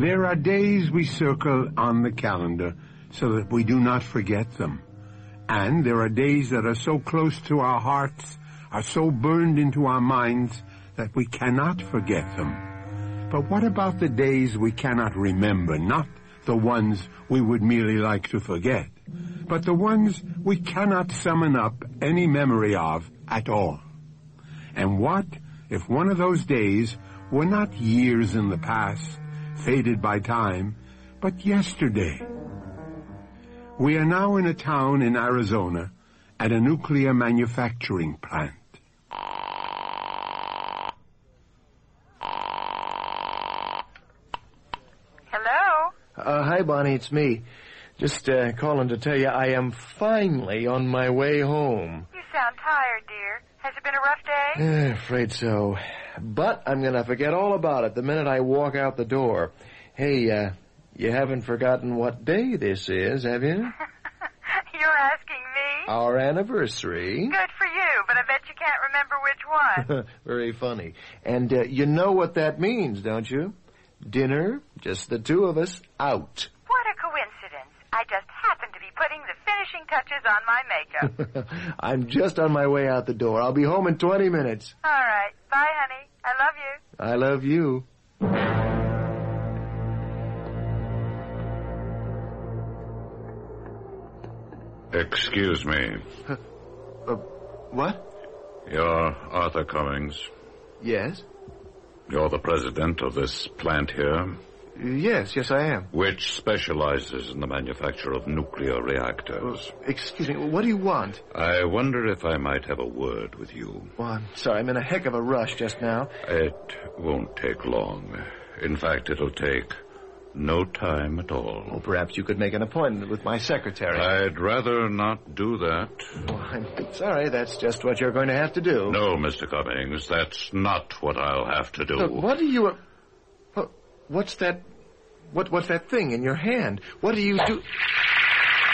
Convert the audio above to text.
There are days we circle on the calendar so that we do not forget them. And there are days that are so close to our hearts, are so burned into our minds, that we cannot forget them. But what about the days we cannot remember? Not the ones we would merely like to forget, but the ones we cannot summon up any memory of at all. And what if one of those days were not years in the past, faded by time, but yesterday? We are now in a town in Arizona at a nuclear manufacturing plant. Hello? Hi, Bonnie, it's me. Just calling to tell you I am finally on my way home. You sound tired, dear. Has it been a rough day? Afraid so. But I'm going to forget all about it the minute I walk out the door. Hey, you haven't forgotten what day this is, have you? You're asking me? Our anniversary. Good for you, but I bet you can't remember which one. Very funny. And you know what that means, don't you? Dinner, just the two of us, out. What a coincidence. I just happened to be putting the finishing touches on my makeup. I'm just on my way out the door. I'll be home in 20 minutes. All right. Bye, honey. I love you. I love you. Excuse me. What? You're Arthur Cummings. Yes? You're the president of this plant here? Yes, I am. Which specializes in the manufacture of nuclear reactors. Excuse me, what do you want? I wonder if I might have a word with you. Well, I'm sorry, I'm in a heck of a rush just now. It won't take long. In fact, it'll take no time at all. Well, perhaps you could make an appointment with my secretary. I'd rather not do that. Well, I'm sorry, that's just what you're going to have to do. No, Mr. Cummings, that's not what I'll have to do. Look, what are you... What's that... What's that thing in your hand? What do you do...